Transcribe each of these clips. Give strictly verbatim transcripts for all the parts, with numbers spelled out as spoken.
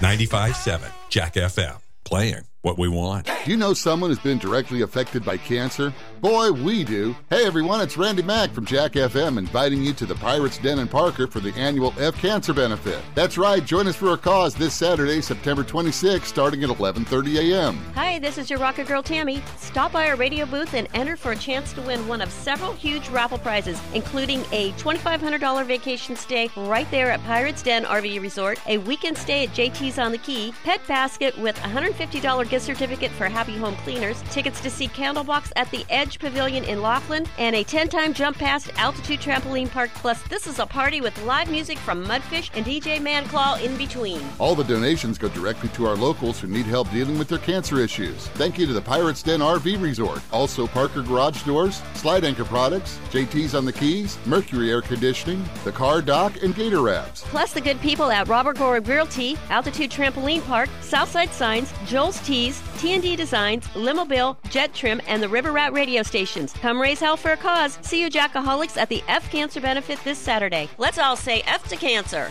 ninety-five point seven Jack F M. Playing what we want. Do you know someone who's been directly affected by cancer? Boy, we do. Hey everyone, it's Randy Mack from Jack F M inviting you to the Pirates Den in Parker for the annual F Cancer Benefit. That's right, join us for a cause this Saturday, September twenty-sixth, starting at eleven thirty a.m. Hi, this is your rocker girl Tammy. Stop by our radio booth and enter for a chance to win one of several huge raffle prizes, including a twenty-five hundred dollars vacation stay right there at Pirates Den R V Resort, a weekend stay at J T's on the Key, pet basket with a one hundred fifty dollars gift certificate for Happy Home Cleaners, tickets to see Candlebox at the Edge Pavilion in Laughlin, and a ten-time jump pass to Altitude Trampoline Park. Plus, this is a party with live music from Mudfish and D J Manclaw in between. All the donations go directly to our locals who need help dealing with their cancer issues. Thank you to the Pirates Den R V Resort, also Parker Garage Doors, Slide Anchor Products, J T's on the Keys, Mercury Air Conditioning, the Car Dock, and Gator Wraps. Plus the good people at Robert Gore Realty, Altitude Trampoline Park, Southside Signs, Joel's Tees, T and D Designs, Limobill, Jet Trim, and the River Rat radio stations. Come raise hell for a cause. See you Jackaholics at the F Cancer Benefit this Saturday. Let's all say F to cancer.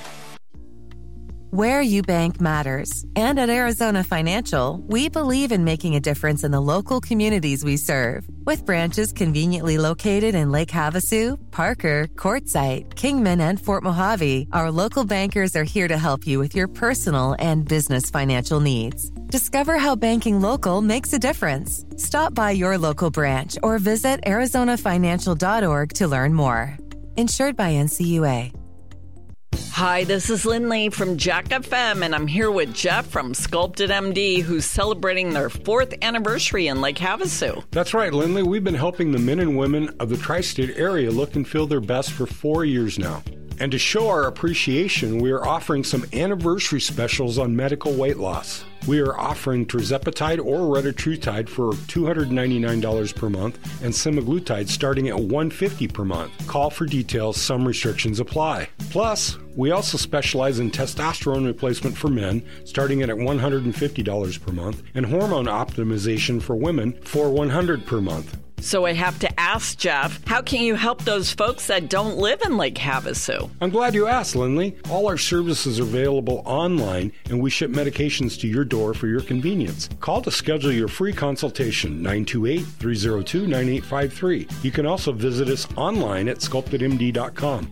Where you bank matters. And at Arizona Financial, we believe in making a difference in the local communities we serve. With branches conveniently located in Lake Havasu, Parker, Quartzsite, Kingman, and Fort Mojave, our local bankers are here to help you with your personal and business financial needs. Discover how banking local makes a difference. Stop by your local branch or visit arizona financial dot org to learn more. Insured by N C U A. Hi, this is Lindley from Jack F M, and I'm here with Jeff from Sculpted M D, who's celebrating their fourth anniversary in Lake Havasu. That's right, Lindley. We've been helping the men and women of the tri-state area look and feel their best for four years now. And to show our appreciation, we are offering some anniversary specials on medical weight loss. We are offering tirzepatide or retatrutide for two hundred ninety-nine dollars per month and semaglutide starting at one hundred fifty dollars per month. Call for details. Some restrictions apply. Plus, we also specialize in testosterone replacement for men starting at one hundred fifty dollars per month and hormone optimization for women for one hundred dollars per month. So I have to ask, Jeff, how can you help those folks that don't live in Lake Havasu? I'm glad you asked, Lindley. All our services are available online, and we ship medications to your door for your convenience. Call to schedule your free consultation, nine two eight, three zero two, nine eight five three. You can also visit us online at sculpted m d dot com.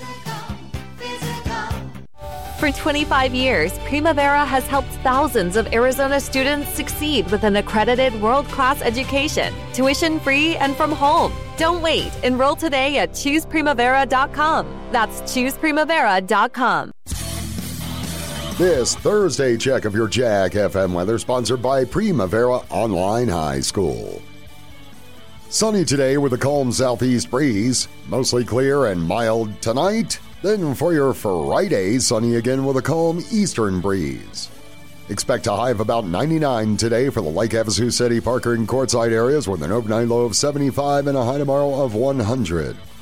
For twenty-five years, Primavera has helped thousands of Arizona students succeed with an accredited world-class education, tuition-free and from home. Don't wait. Enroll today at choose primavera dot com. That's choose primavera dot com. This Thursday check of your Jack F M weather sponsored by Primavera Online High School. Sunny today with a calm southeast breeze, mostly clear and mild tonight. Then for your Friday, sunny again with a calm eastern breeze. Expect a high of about ninety-nine today for the Lake Havasu City, Parker, and Quartzsite areas with an overnight low of seventy-five and a high tomorrow of one hundred.